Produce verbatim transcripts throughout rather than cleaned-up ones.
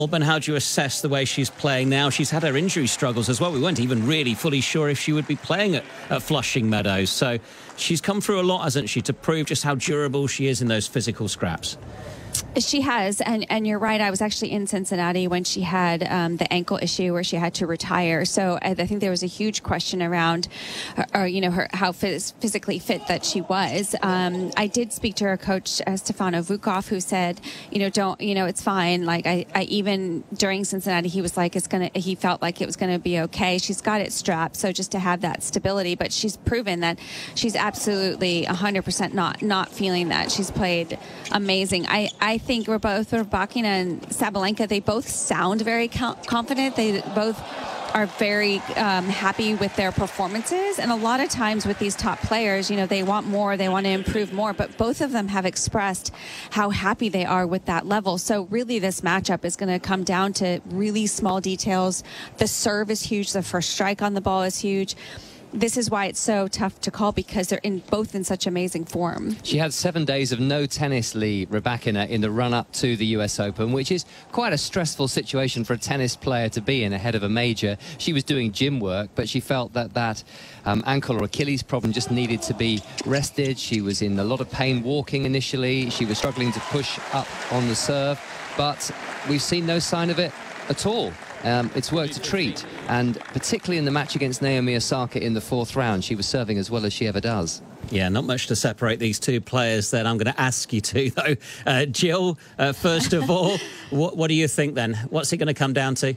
Melbourne, how do you assess the way she's playing now? She's had her injury struggles as well. We weren't even really fully sure if she would be playing at, at Flushing Meadows. So she's come through a lot, hasn't she, to prove just how durable she is in those physical scraps. She has, and, and you're right. I was actually in Cincinnati when she had um, the ankle issue where she had to retire. So I, I think there was a huge question around, her, or, you know, her how phys physically fit that she was. Um, I did speak to her coach, uh, Stefano Vukov, who said, you know, don't, you know, it's fine. Like I, I even during Cincinnati, he was like, it's gonna. He felt like it was gonna be okay. She's got it strapped, so just to have that stability. But she's proven that she's absolutely one hundred percent not not feeling that. She's played amazing. I. I think we're both Rybakina and Sabalenka. They both sound very confident. They both are very um, happy with their performances. And a lot of times with these top players, you know, they want more, they want to improve more. But both of them have expressed how happy they are with that level. So really this matchup is going to come down to really small details. The serve is huge. The first strike on the ball is huge. This is why it's so tough to call, because they're in both in such amazing form. She had seven days of no tennis, Lee Rybakina, in the run-up to the U S Open, which is quite a stressful situation for a tennis player to be in ahead of a major. She was doing gym work, but she felt that that um, ankle or Achilles problem just needed to be rested. She was in a lot of pain walking initially. She was struggling to push up on the serve, but we've seen no sign of it at all. Um, it's worked a treat, and particularly in the match against Naomi Osaka in the fourth round, she was serving as well as she ever does. Yeah, not much to separate these two players then. I'm going to ask you to, though. Uh, Jill, uh, first of all, what, what do you think then? What's it going to come down to?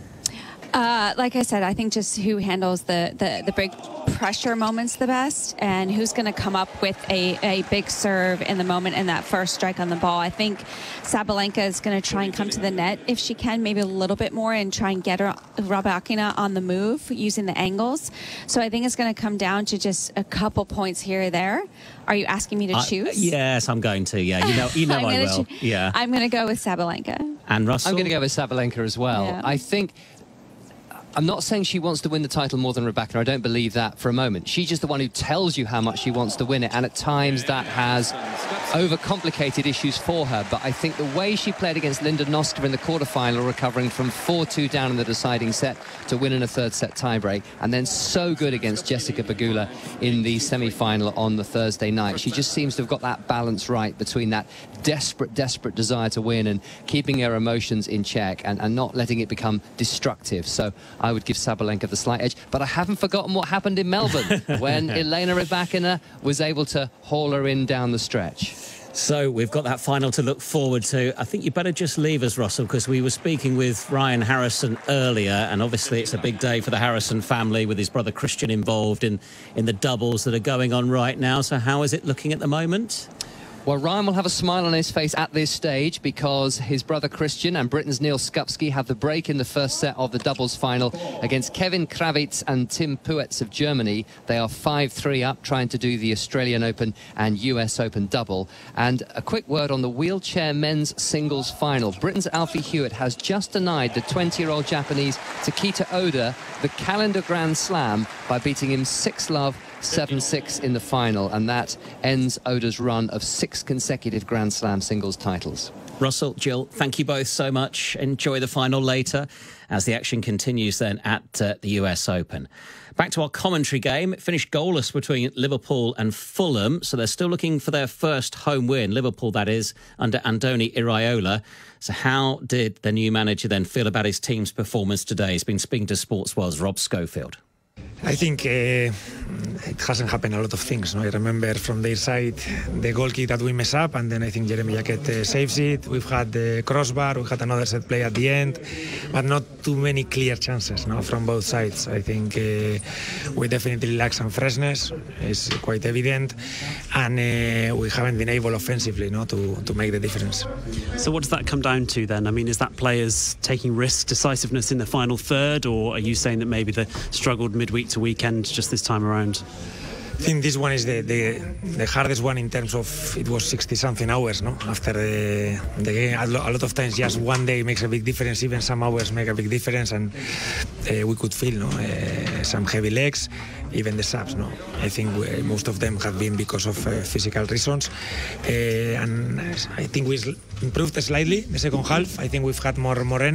Uh, like I said, I think just who handles the, the, the big pressure moments the best, and who's going to come up with a, a big serve in the moment and that first strike on the ball. I think Sabalenka is going to try and come to the net if she can, maybe a little bit more, and try and get her Rybakina on the move using the angles. So I think it's going to come down to just a couple points here or there. Are you asking me to choose? Uh, yes, I'm going to. Yeah, you know, you know I will. Yeah, I'm going to go with Sabalenka. And Russell? I'm going to go with Sabalenka as well. Yeah. I think. I'm not saying she wants to win the title more than Rybakina. I don't believe that for a moment. She's just the one who tells you how much she wants to win it, and at times that has overcomplicated issues for her. But I think the way she played against Linda Noskova in the quarterfinal, recovering from four two down in the deciding set to win in a third set tiebreak, and then so good against Jessica Pegula in the semi-final on the Thursday night. She just seems to have got that balance right between that desperate, desperate desire to win and keeping her emotions in check, and, and not letting it become destructive. So I would give Sabalenka the slight edge, but I haven't forgotten what happened in Melbourne when Elena Rybakina was able to haul her in down the stretch. So we've got that final to look forward to. I think you better just leave us, Russell, because we were speaking with Ryan Harrison earlier, and obviously it's a big day for the Harrison family with his brother Christian involved in, in the doubles that are going on right now. So how is it looking at the moment? Well, Ryan will have a smile on his face at this stage because his brother Christian and Britain's Neil Skupski have the break in the first set of the doubles final against Kevin Kravitz and Tim Puetz of Germany. They are five three up, trying to do the Australian Open and U S Open double. And a quick word on the wheelchair men's singles final. Britain's Alfie Hewitt has just denied the twenty-year-old Japanese Takita Oda the calendar Grand Slam by beating him six love, seven six in the final, and that ends Oda's run of six consecutive Grand Slam singles titles. Russell, Jill, thank you both so much. Enjoy the final later as the action continues then at uh, the U S Open. Back to our commentary game. It finished goalless between Liverpool and Fulham, so they're still looking for their first home win. Liverpool, that is, under Andoni Iraola. So how did the new manager then feel about his team's performance today? He's been speaking to Sportsworld's Rob Schofield. I think uh, it hasn't happened a lot of things. No? I remember from their side the goal kick that we mess up, and then I think Jeremy Jacquet uh, saves it. We've had the crossbar, we had another set play at the end, but not too many clear chances no? from both sides. I think uh, we definitely lack some freshness, it's quite evident, and uh, we haven't been able offensively no? to, to make the difference. So what does that come down to then? I mean, is that players taking risks, decisiveness in the final third, or are you saying that maybe they struggled midweek to weekend just this time around? I think this one is the, the, the hardest one in terms of it was sixty something hours, no? After the, the game, a lot of times just one day makes a big difference, even some hours make a big difference, and uh, we could feel no? uh, some heavy legs, even the subs. No? I think we, most of them have been because of uh, physical reasons, uh, and I think we improved slightly the second half. I think we've had more, more energy.